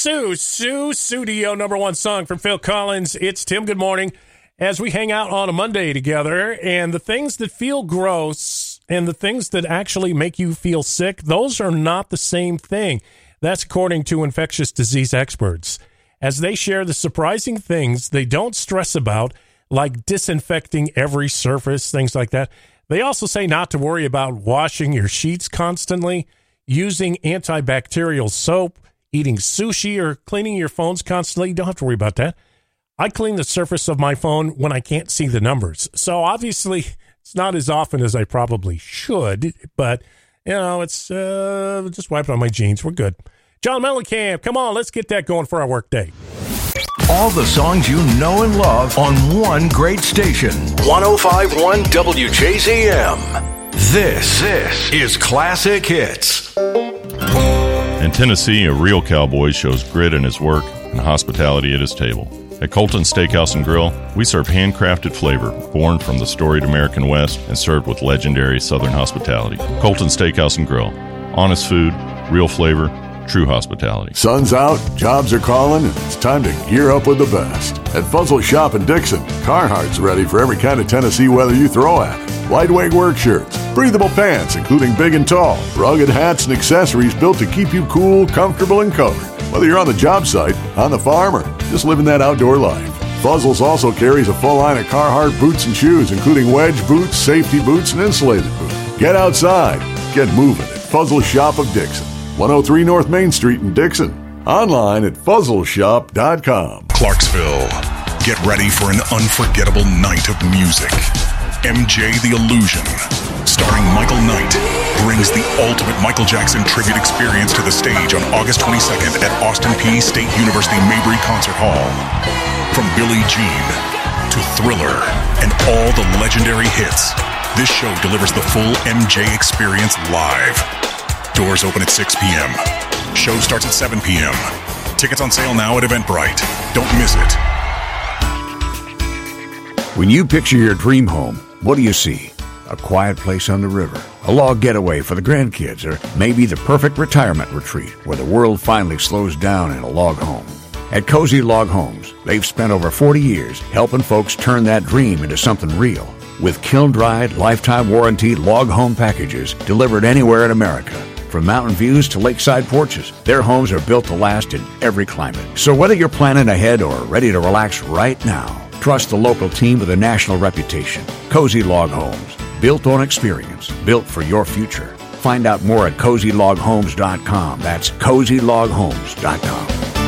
Studio #1 song from Phil Collins. It's Tim. Good morning. As we hang out on a Monday together, and the things that feel gross and the things that actually make you feel sick, those are not the same thing. That's according to infectious disease experts, as they share the surprising things they don't stress about, like disinfecting every surface, things like that. They also say not to worry about washing your sheets constantly, using antibacterial soap, eating sushi, or cleaning your phones constantly. You don't have to worry about that. I clean the surface of my phone when I can't see the numbers. So obviously it's not as often as I probably should, but you know, it's just wipe it on my jeans. We're good. John Mellencamp, come on, let's get that going for our work day. All the songs you know and love on one great station. 105.1 WJZM. This is Classic Hits. In Tennessee, a real cowboy shows grit in his work and hospitality at his table. At Colton Steakhouse and Grill, we serve handcrafted flavor born from the storied American West and served with legendary Southern hospitality. Colton Steakhouse and Grill. Honest food, real flavor, true hospitality. Sun's out, jobs are calling, and it's time to gear up with the best. At Fuzzle Shop in Dixon, Carhartt's ready for every kind of Tennessee weather you throw at it. Lightweight work shirts, breathable pants, including big and tall, rugged hats and accessories built to keep you cool, comfortable, and covered. Whether you're on the job site, on the farm, or just living that outdoor life. Fuzzles also carries a full line of Carhartt boots and shoes, including wedge boots, safety boots, and insulated boots. Get outside. Get moving at Fuzzle Shop of Dixon. 103 North Main Street in Dixon. Online at fuzzleshop.com. Clarksville. Get ready for an unforgettable night of music. MJ the Illusion, starring Michael Knight, brings the ultimate Michael Jackson tribute experience to the stage on August 22nd at Austin Peay State University Mabry Concert Hall. From Billie Jean to Thriller and all the legendary hits, this show delivers the full MJ experience live. Doors open at 6 p.m. Show starts at 7 p.m. Tickets on sale now at Eventbrite. Don't miss it. When you picture your dream home, what do you see? A quiet place on the river, a log getaway for the grandkids, or maybe the perfect retirement retreat where the world finally slows down in a log home. At Cozy Log Homes, they've spent over 40 years helping folks turn that dream into something real. With kiln-dried, lifetime warranty log home packages delivered anywhere in America. From mountain views to lakeside porches, their homes are built to last in every climate. So whether you're planning ahead or ready to relax right now, trust the local team with a national reputation. Cozy Log Homes. Built on experience. Built for your future. Find out more at CozyLogHomes.com. That's CozyLogHomes.com.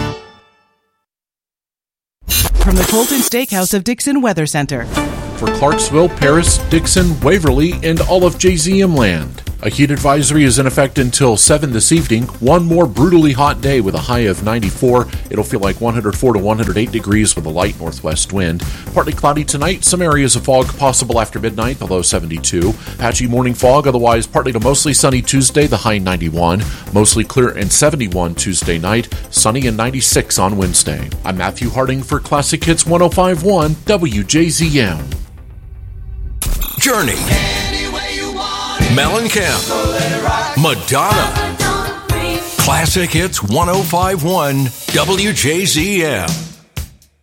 From the Colton Steakhouse of Dixon Weather Center. For Clarksville, Paris, Dixon, Waverly, and all of JZM land. A heat advisory is in effect until 7 this evening. One more brutally hot day with a high of 94. It'll feel like 104 to 108 degrees with a light northwest wind. Partly cloudy tonight. Some areas of fog possible after midnight, the low 72. Patchy morning fog, otherwise partly to mostly sunny Tuesday, the high 91. Mostly clear and 71 Tuesday night. Sunny and 96 on Wednesday. I'm Matthew Harding for Classic Hits 105.1 WJZM. Journey. Mellencamp, Madonna, Classic Hits 105.1 WJZM.